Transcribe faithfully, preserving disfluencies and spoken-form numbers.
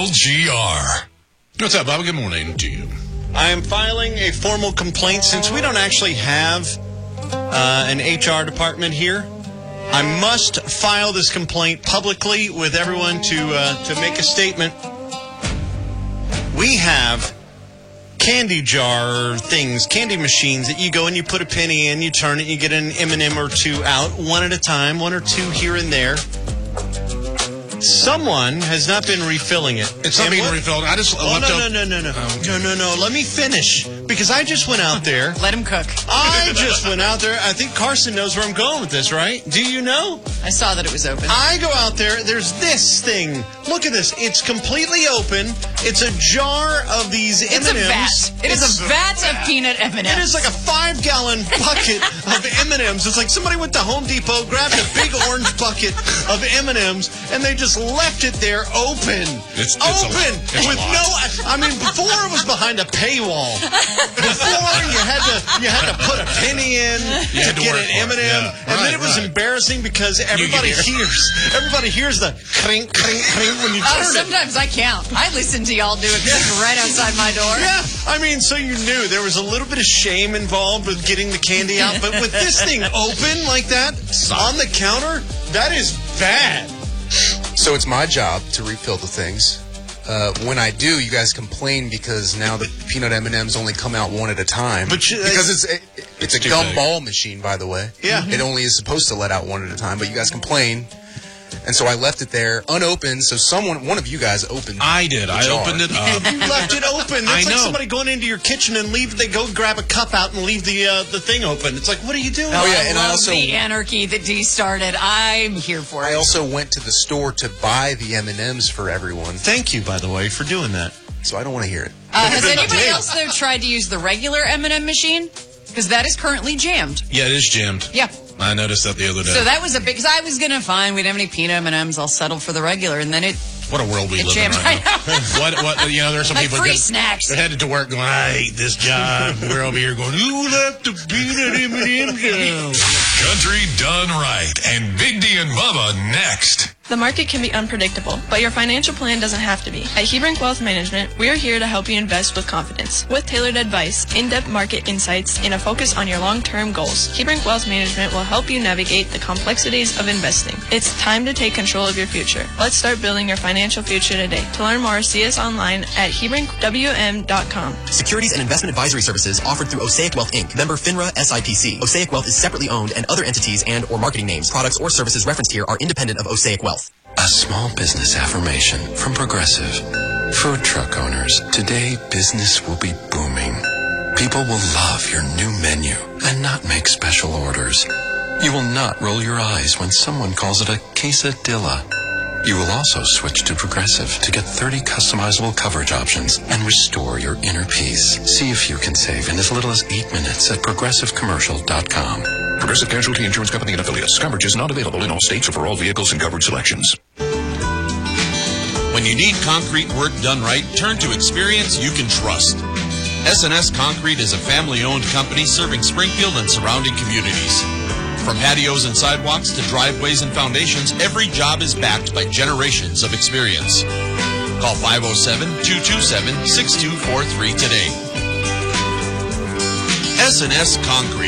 G R. What's up, Bob? Good morning to you. I am filing a formal complaint since we don't actually have uh, an H R department here. I must file this complaint publicly with everyone to uh, to make a statement. We have candy jar things, candy machines that you go and you put a penny in, you turn it, you get an M and M or two out, one at a time, one or two here and there. Someone has not been refilling it. It's not And being what- refilled. I just Oh, left no, up. no, no, no, no. Oh, okay. No, no, no. Let me finish. Because I just went out there. Let him cook. I just went out there. I think Carson knows where I'm going with this, right? Do you know? I saw that it was open. I go out there. There's this thing. Look at this. It's completely open. It's a jar of these It's M and M's. a vat. It is It's a vat of peanut M and M's. It is like a five-gallon bucket of M and M's. It's like somebody went to Home Depot, grabbed a big orange bucket of M and M's, and they just left it there open. It's- it's a open lot. It's a with lot. no. I mean, before it was behind a paywall. Before you had to you had to put a penny in You to had to get work an for it. M and M, Yeah. and Right, then it was right. embarrassing because everybody hear. hears everybody hears the crink crink crink when you Oh, turn it. sometimes I count. I listen to y'all do it just right outside my door. Yeah, I mean, so you knew there was a little bit of shame involved with getting the candy out, but with this thing open like that on the counter, that is bad. So it's my job to refill the things. Uh, when I do, you guys complain because now the peanut M and M's only come out one at a time. But you- because it's it, it's a too gum big. ball machine, by the way. Yeah. It only is supposed to let out one at a time, but you guys complain. And so I left it there unopened, so someone, one of you guys opened I did. the I jar. opened it up. You left it open. I It's like know. somebody going into your kitchen and leave. They go grab a cup out and leave the uh, the thing open. It's like, what are you doing? Oh, yeah, I and I love also- the anarchy that Dee started. I'm here for I it. also went to the store to buy the M and M's for everyone, Thank you, by the way, for doing that. so I don't want to hear it. Uh, has anybody else, though, tried to use the regular M and M machine? Because that is currently jammed. Yeah, it is jammed. Yeah. I noticed that the other day. So that was a big... Because I was going to find we didn't have any peanut M and M's. I'll settle for the regular. And then it... What a world we It live in jammed right now. right what, what, you know, there's some Like people free get- snacks. They're headed to work going, I hate this job. We're over here going, who left the peanut M and M's down? Country done right. And Big D and Bubba next. The market can be unpredictable, but your financial plan doesn't have to be. At Hebrink Wealth Management, we are here to help you invest with confidence. With tailored advice, in-depth market insights, and a focus on your long-term goals, Hebrink Wealth Management will help you navigate the complexities of investing. It's time to take control of your future. Let's start building your financial future today. To learn more, see us online at hebrink w m dot com. Securities and investment advisory services offered through Osaic Wealth Incorporated. Member FINRA S I P C. Osaic Wealth is separately owned, and other entities and or marketing names, products, or services referenced here are independent of Osaic Wealth. A small business affirmation from Progressive. Food truck owners, today business will be booming. People will love your new menu and not make special orders. You will not roll your eyes when someone calls it a quesadilla. You will also switch to Progressive to get thirty customizable coverage options and restore your inner peace. See if you can save in as little as eight minutes at progressive commercial dot com. Progressive Casualty Insurance Company and affiliates. Coverage is not available in all states or for all vehicles and coverage selections. When you need concrete work done right, turn to experience you can trust. S and S Concrete is a family-owned company serving Springfield and surrounding communities. From patios and sidewalks to driveways and foundations, every job is backed by generations of experience. Call five oh seven, two two seven, six two four three today. S and S Concrete.